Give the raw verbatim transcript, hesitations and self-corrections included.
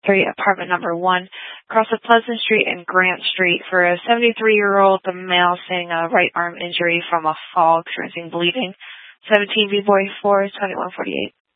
Street, apartment number one, across of Pleasant Street and Grant Street for a seventy-three-year-old male saying a right arm injury from a fall, experiencing bleeding. seventeen B-Boy four, twenty-one forty-eight.